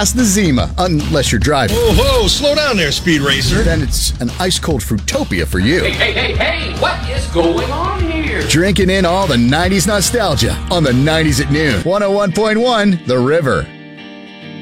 past the Zima, unless you're driving. Whoa, slow down there, Speed Racer. Then it's an ice-cold Fruitopia for you. Hey, what is going on here? Drinking in all the 90s nostalgia on the 90s at noon. 101.1 The River.